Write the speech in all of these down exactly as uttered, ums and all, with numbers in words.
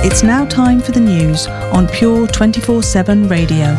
It's now time for the news on Pure twenty-four seven Radio.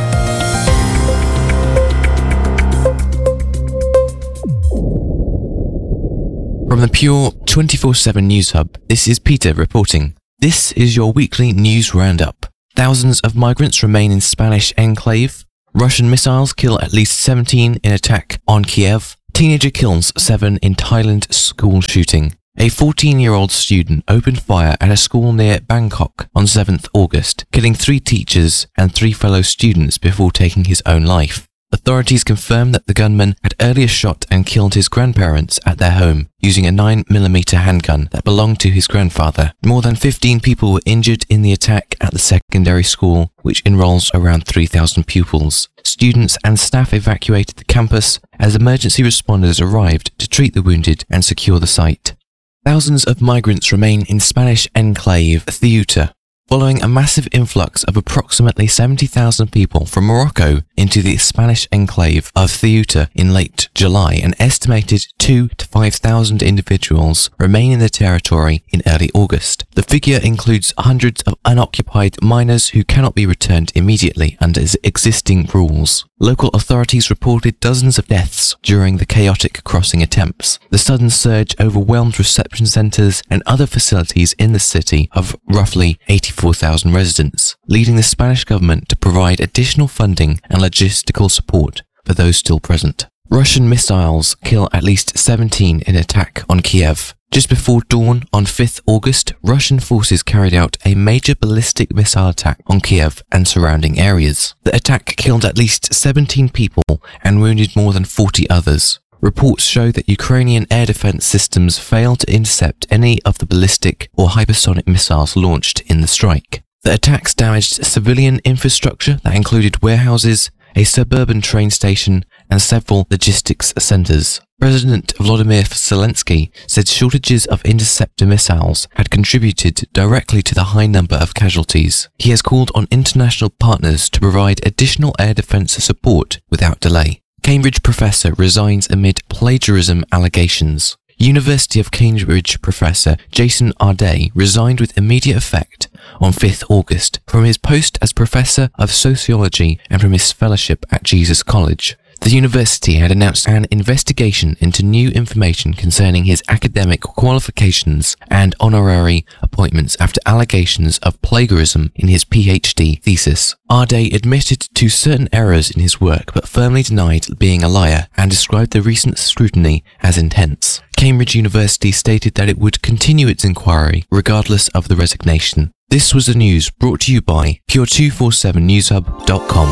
From the Pure twenty-four seven News Hub, this is Peter reporting. This is your weekly news roundup. Thousands of migrants remain in Spanish enclave. Russian missiles kill at least seventeen in attack on Kiev. Teenager kills seven in Thailand school shooting. A fourteen-year-old student opened fire at a school near Bangkok on seventh of August, killing three teachers and three fellow students before taking his own life. Authorities confirmed that the gunman had earlier shot and killed his grandparents at their home using a nine millimeter handgun that belonged to his grandfather. More than fifteen people were injured in the attack at the secondary school, which enrolls around three thousand pupils. Students and staff evacuated the campus as emergency responders arrived to treat the wounded and secure the site. Thousands of migrants remain in Spanish enclave Ceuta, following a massive influx of approximately seventy thousand people from Morocco into the Spanish enclave of Ceuta in late July. An estimated two to five thousand individuals remain in the territory in early August. The figure includes hundreds of unoccupied minors who cannot be returned immediately under existing rules. Local authorities reported dozens of deaths during the chaotic crossing attempts. The sudden surge overwhelmed reception centres and other facilities in the city of roughly eighty-four thousand residents, leading the Spanish government to provide additional funding and logistical support for those still present. Russian missiles kill at least seventeen in attack on Kiev. Just before dawn on fifth of August, Russian forces carried out a major ballistic missile attack on Kiev and surrounding areas. The attack killed at least seventeen people and wounded more than forty others. Reports show that Ukrainian air defense systems failed to intercept any of the ballistic or hypersonic missiles launched in the strike. The attacks damaged civilian infrastructure that included warehouses, a suburban train station, and several logistics centers. President Volodymyr Zelensky said shortages of interceptor missiles had contributed directly to the high number of casualties. He has called on international partners to provide additional air defense support without delay. Cambridge professor resigns amid plagiarism allegations. University of Cambridge professor Jason Arday resigned with immediate effect on fifth of August from his post as professor of sociology and from his fellowship at Jesus College. The university had announced an investigation into new information concerning his academic qualifications and honorary appointments after allegations of plagiarism in his PhD thesis. Arday admitted to certain errors in his work but firmly denied being a liar and described the recent scrutiny as intense. Cambridge University stated that it would continue its inquiry regardless of the resignation. This was the news brought to you by Pure two forty-seven news hub dot com.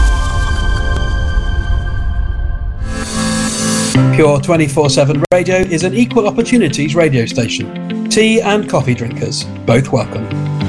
Pure twenty-four seven Radio is an equal opportunities radio station. Tea and coffee drinkers, both welcome.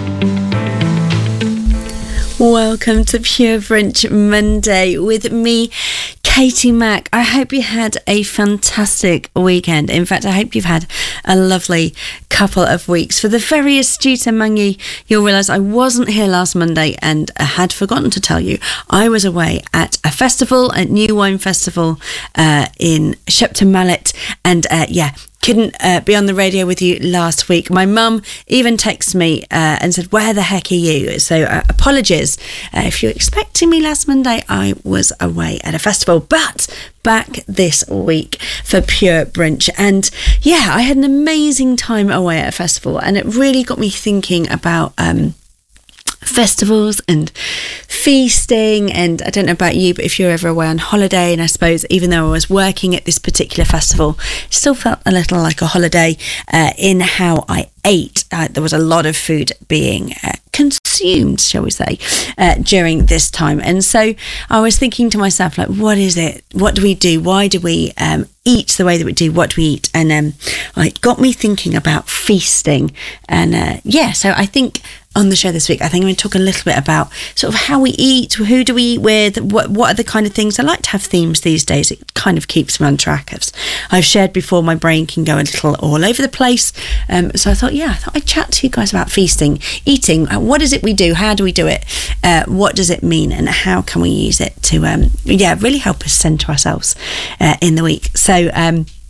Welcome to Pure Brunch Monday with me, Katie Mack. I hope you had a fantastic weekend. In fact, I hope you've had a lovely couple of weeks. For the very astute among you, you'll realise I wasn't here last Monday and I had forgotten to tell you. I was away at a festival, a New Wine Festival uh, in Shepton Mallet, and uh, yeah, couldn't uh, be on the radio with you last week. My mum even texted me uh, and said, where the heck are you? So uh, apologies. Uh, if you were expecting me last Monday, I was away at a festival, but back this week for Pure Brunch. And yeah, I had an amazing time away at a festival, and it really got me thinking about um, festivals and feasting. And I don't know about you, but if you're ever away on holiday, and I suppose even though I was working at this particular festival, it still felt a little like a holiday uh, in how I ate. Uh, there was a lot of food being uh, consumed, shall we say, uh, during this time. And so I was thinking to myself, like, what is it? What do we do? Why do we um, eat the way that we do? What do we eat? And um, it got me thinking about feasting. And uh, yeah, so I think on the show this week, I think I'm going to talk a little bit about sort of how we eat, who do we eat with, what what are the kind of things. I like to have themes these days. It kind of keeps me on track. As I've shared before, my brain can go a little all over the place. Um, so I thought, yeah, I thought I'd chat to you guys about feasting, eating. What is it we do? How do we do it? Uh, what does it mean? And how can we use it to, um, yeah, really help us centre ourselves uh, in the week? So, um,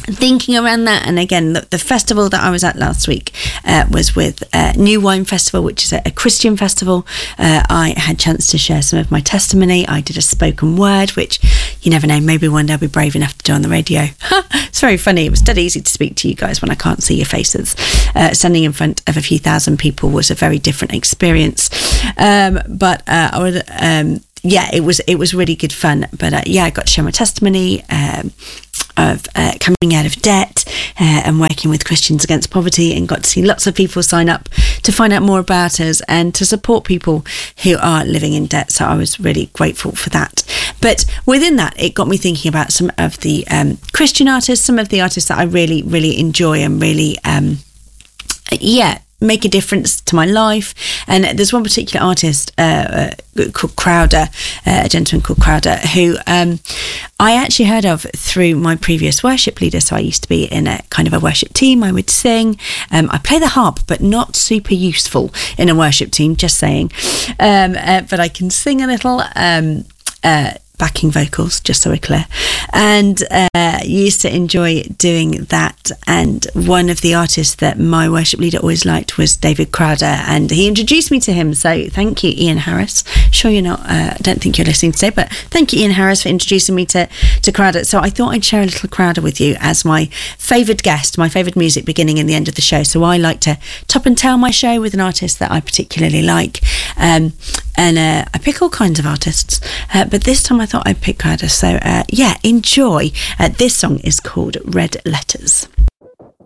thinking around that. And again, the, the festival that I was at last week uh, was with uh, New Wine Festival, which is a, a Christian festival. Uh, I had a chance to share some of my testimony. I did a spoken word, which you never know, maybe one day I'll be brave enough to do on the radio. It's very funny. It was dead easy to speak to you guys when I can't see your faces. Uh, standing in front of a few thousand people was a very different experience. Um, but uh, I would... Um, yeah, it was it was really good fun. But uh, yeah, I got to share my testimony um, of uh, coming out of debt uh, and working with Christians Against Poverty, and got to see lots of people sign up to find out more about us and to support people who are living in debt. So I was really grateful for that. But within that, it got me thinking about some of the um, Christian artists, some of the artists that I really, really enjoy and really, um, yeah, make a difference to my life. And there's one particular artist uh, called Crowder, uh, a gentleman called Crowder, who um, I actually heard of through my previous worship leader. So I used to be in a kind of a worship team. I would sing. Um, I play the harp, but not super useful in a worship team, just saying. Um, uh, but I can sing a little. Um, uh, backing vocals, just so we're clear, and uh, used to enjoy doing that. And one of the artists that my worship leader always liked was David Crowder, and he introduced me to him. So thank you, Ian Harris. Sure you're not, uh, I don't think you're listening today, but thank you, Ian Harris, for introducing me to, to Crowder. So I thought I'd share a little Crowder with you as my favoured guest, my favoured music beginning and the end of the show. So I like to top and tail my show with an artist that I particularly like. Um, and uh, I pick all kinds of artists, uh, but this time I thought I'd pick Crowder. So uh, yeah, enjoy. Uh, this song is called Red Letters.